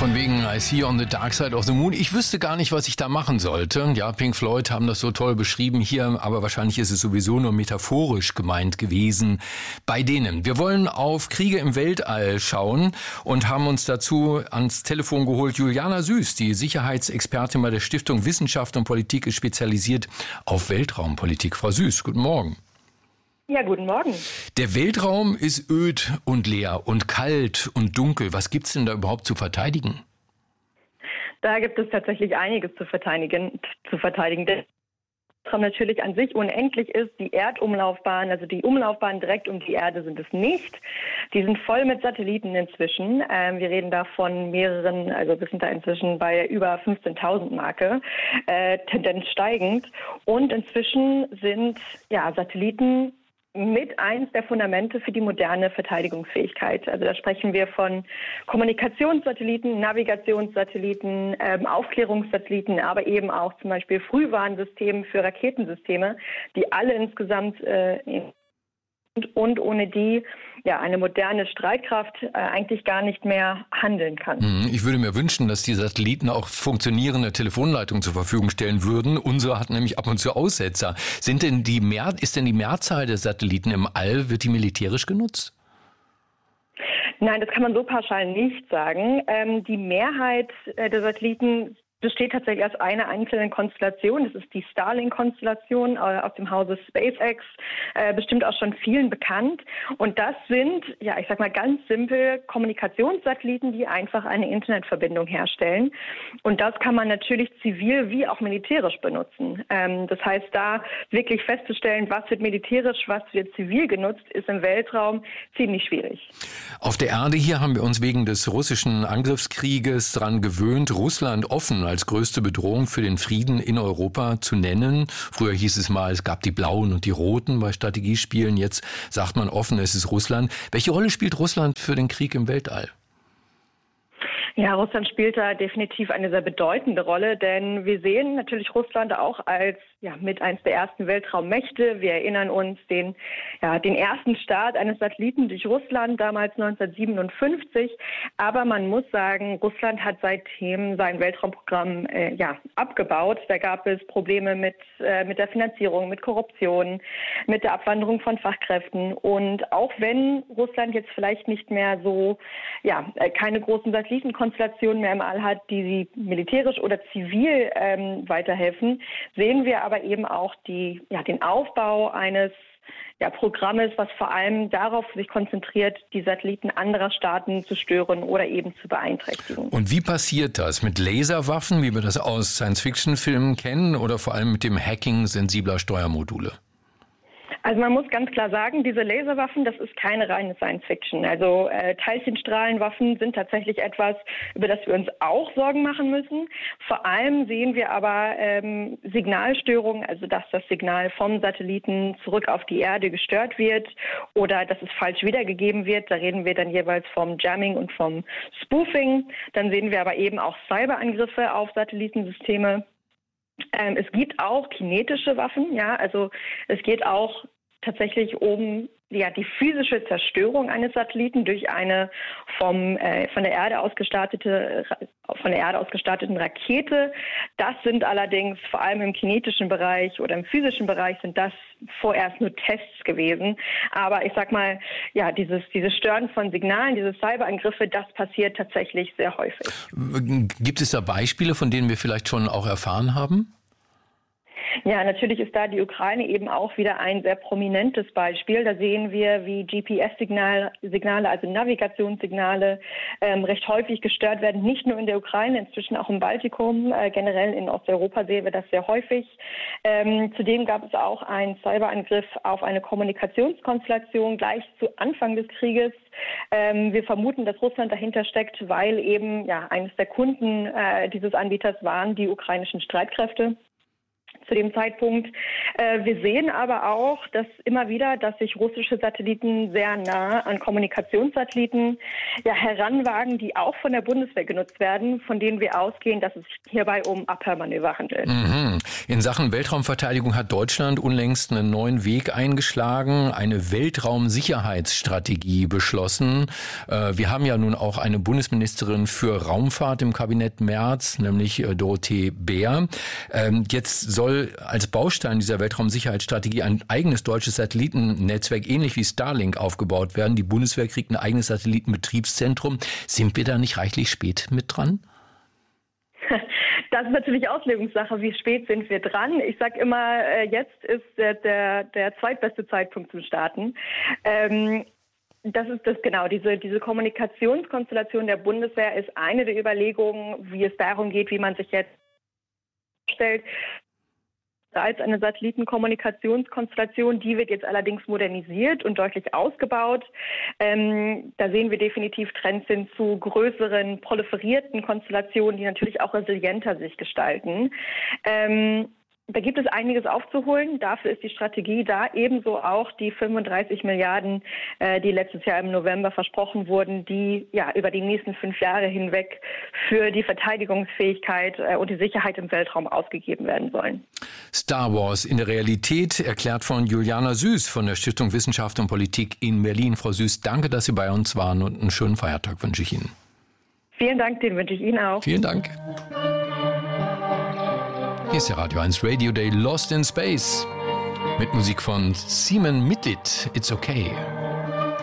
Von wegen I See on the Dark Side of the Moon. Ich wüsste gar nicht, was ich da machen sollte. Ja, Pink Floyd haben das so toll beschrieben hier, aber wahrscheinlich ist es sowieso nur metaphorisch gemeint gewesen bei denen. Wir wollen auf Kriege im Weltall schauen und haben uns dazu ans Telefon geholt Juliana Süß, die Sicherheitsexpertin bei der Stiftung Wissenschaft und Politik, ist spezialisiert auf Weltraumpolitik. Frau Süß, guten Morgen. Ja, guten Morgen. Der Weltraum ist öd und leer und kalt und dunkel. Was gibt's denn da überhaupt zu verteidigen? Da gibt es tatsächlich einiges zu verteidigen. Der Weltraum natürlich an sich unendlich ist. Die Erdumlaufbahn, also die Umlaufbahn direkt um die Erde sind es nicht. Die sind voll mit Satelliten inzwischen. Wir reden da von mehreren, also wir sind da inzwischen bei über 15.000 Marke, Tendenz steigend. Und inzwischen sind Satelliten mit eins der Fundamente für die moderne Verteidigungsfähigkeit. Also da sprechen wir von Kommunikationssatelliten, Navigationssatelliten, Aufklärungssatelliten, aber eben auch zum Beispiel Frühwarnsystemen für Raketensysteme, die alle insgesamt und ohne die eine moderne Streitkraft eigentlich gar nicht mehr handeln kann. Ich würde mir wünschen, dass die Satelliten auch funktionierende Telefonleitungen zur Verfügung stellen würden. Unsere hat nämlich ab und zu Aussetzer. Ist denn die Mehrzahl der Satelliten im All, wird die militärisch genutzt? Nein, das kann man so pauschal nicht sagen. Die Mehrheit der Satelliten besteht tatsächlich aus einer einzelnen Konstellation. Das ist die Starlink-Konstellation aus dem Hause SpaceX, bestimmt auch schon vielen bekannt. Und das sind, ich sag mal ganz simpel, Kommunikationssatelliten, die einfach eine Internetverbindung herstellen. Und das kann man natürlich zivil wie auch militärisch benutzen. Das heißt, da wirklich festzustellen, was wird militärisch, was wird zivil genutzt, ist im Weltraum ziemlich schwierig. Auf der Erde hier haben wir uns wegen des russischen Angriffskrieges daran gewöhnt, Russland offen als größte Bedrohung für den Frieden in Europa zu nennen. Früher hieß es mal, es gab die Blauen und die Roten bei Strategiespielen. Jetzt sagt man offen, es ist Russland. Welche Rolle spielt Russland für den Krieg im Weltall? Ja, Russland spielt da definitiv eine sehr bedeutende Rolle, denn wir sehen natürlich Russland auch als mit eins der ersten Weltraummächte. Wir erinnern uns den ersten Start eines Satelliten durch Russland, damals 1957. Aber man muss sagen, Russland hat seitdem sein Weltraumprogramm abgebaut. Da gab es Probleme mit der Finanzierung, mit Korruption, mit der Abwanderung von Fachkräften. Und auch wenn Russland jetzt vielleicht nicht mehr so, keine großen Satellitenkonstellationen mehr im All hat, die sie militärisch oder zivil weiterhelfen, sehen wir aber eben auch den Aufbau eines Programmes, was vor allem darauf sich konzentriert, die Satelliten anderer Staaten zu stören oder eben zu beeinträchtigen. Und wie passiert das? Mit Laserwaffen, wie wir das aus Science-Fiction-Filmen kennen, oder vor allem mit dem Hacking sensibler Steuermodule? Also man muss ganz klar sagen, diese Laserwaffen, das ist keine reine Science-Fiction. Also Teilchenstrahlenwaffen sind tatsächlich etwas, über das wir uns auch Sorgen machen müssen. Vor allem sehen wir aber Signalstörungen, also dass das Signal vom Satelliten zurück auf die Erde gestört wird oder dass es falsch wiedergegeben wird. Da reden wir dann jeweils vom Jamming und vom Spoofing. Dann sehen wir aber eben auch Cyberangriffe auf Satellitensysteme. Es gibt auch kinetische Waffen, also es geht auch tatsächlich um die physische Zerstörung eines Satelliten durch eine von der Erde ausgestatteten Rakete. Das sind allerdings vor allem im kinetischen Bereich oder im physischen Bereich sind das vorerst nur Tests gewesen. Aber ich sag mal, dieses Stören von Signalen, diese Cyberangriffe, das passiert tatsächlich sehr häufig. Gibt es da Beispiele, von denen wir vielleicht schon auch erfahren haben? Ja, natürlich ist da die Ukraine eben auch wieder ein sehr prominentes Beispiel. Da sehen wir, wie GPS-Signale, also Navigationssignale, recht häufig gestört werden. Nicht nur in der Ukraine, inzwischen auch im Baltikum. Generell in Osteuropa sehen wir das sehr häufig. Zudem gab es auch einen Cyberangriff auf eine Kommunikationskonstellation gleich zu Anfang des Krieges. Wir vermuten, dass Russland dahinter steckt, weil eben eines der Kunden dieses Anbieters waren die ukrainischen Streitkräfte. zu dem Zeitpunkt. Wir sehen aber auch, dass immer wieder, dass sich russische Satelliten sehr nah an Kommunikationssatelliten heranwagen, die auch von der Bundeswehr genutzt werden, von denen wir ausgehen, dass es sich hierbei um Abhörmanöver handelt. In Sachen Weltraumverteidigung hat Deutschland unlängst einen neuen Weg eingeschlagen, eine Weltraumsicherheitsstrategie beschlossen. Wir haben ja nun auch eine Bundesministerin für Raumfahrt im Kabinett Merz, nämlich Dorothee Bär. Jetzt soll als Baustein dieser Weltraumsicherheitsstrategie ein eigenes deutsches Satellitennetzwerk, ähnlich wie Starlink, aufgebaut werden. Die Bundeswehr kriegt ein eigenes Satellitenbetriebszentrum. Sind wir da nicht reichlich spät mit dran? Das ist natürlich Auslegungssache. Wie spät sind wir dran? Ich sage immer, jetzt ist der zweitbeste Zeitpunkt zum Starten. Das ist das genau. Diese Kommunikationskonstellation der Bundeswehr ist eine der Überlegungen, wie es darum geht, wie man sich jetzt stellt. Als eine Satellitenkommunikationskonstellation, die wird jetzt allerdings modernisiert und deutlich ausgebaut. Da sehen wir definitiv Trends hin zu größeren, proliferierten Konstellationen, die natürlich auch resilienter sich gestalten. Da gibt es einiges aufzuholen. Dafür ist die Strategie da. Ebenso auch die 35 Milliarden, die letztes Jahr im November versprochen wurden, die über die nächsten 5 Jahre hinweg für die Verteidigungsfähigkeit und die Sicherheit im Weltraum ausgegeben werden sollen. Star Wars in der Realität, erklärt von Juliana Süß von der Stiftung Wissenschaft und Politik in Berlin. Frau Süß, danke, dass Sie bei uns waren und einen schönen Feiertag wünsche ich Ihnen. Vielen Dank, den wünsche ich Ihnen auch. Vielen Dank. Hier ist der Radio 1 Radio Day Lost in Space mit Musik von Simon Mitlit. It's okay.